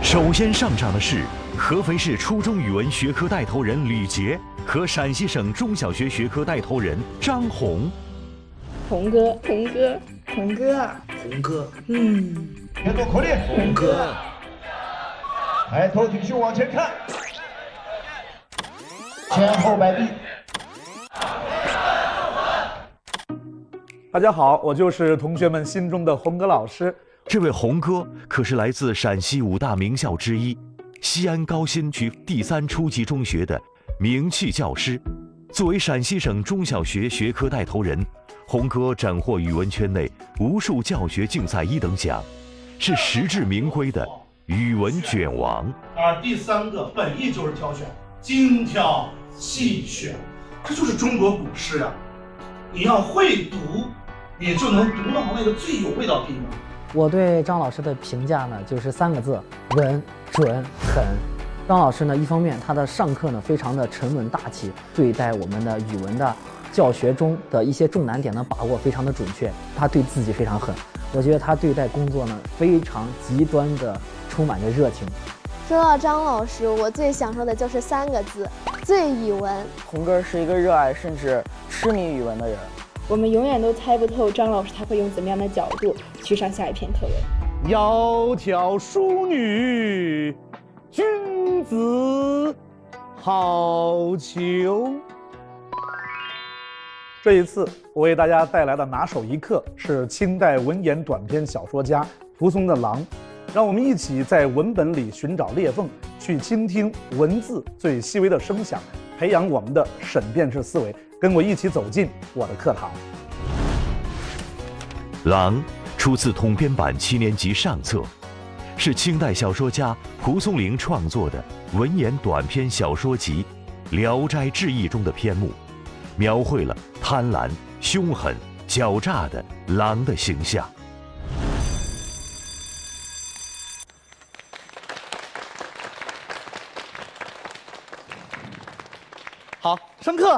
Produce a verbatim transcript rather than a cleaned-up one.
首先上场的是合肥市初中语文学科带头人吕杰和陕西省中小学学科带头人张红。 红哥，红哥， 红哥， 红哥， 嗯， 别多口令， 红哥， 抬头挺胸往前看，前后摆臂。 大家好，我就是同学们心中的红哥老师。 这位红哥可是来自陕西五大名校之一西安高新区第三初级中学的名气教师。作为陕西省中小学学科带头人，红哥斩获语文圈内无数教学竞赛一等奖，是实至名归的语文卷王。 而第三个本意就是挑选，精挑细选，这就是中国古诗呀。你要会读，你就能读到那个最有味道的地方。 我对张老师的评价呢，就是三个字：稳、准、狠。张老师呢，一方面他的上课呢非常的沉稳大气，对待我们的语文的教学中的一些重难点的把握非常的准确，他对自己非常狠。我觉得他对待工作呢非常极端的充满着热情。 说到张老师，我最享受的就是三个字：最语文。 红哥是一个热爱甚至痴迷语文的人。 我们永远都猜不透张老师他会用怎么样的角度去上下一篇课文。 窈窕淑女，君子好逑。这一次我为大家带来的拿手一课是清代文言短篇小说家蒲松的《狼》，让我们一起在文本里寻找裂缝，去倾听文字最细微的声响，培养我们的审辩式思维。跟我一起走进我的课堂。 《狼》出自统编版七年级上册，是清代小说家蒲松龄创作的文言短篇小说集《聊斋志异》中的篇目，描绘了贪婪、凶狠、狡诈的狼的形象。 好，上课。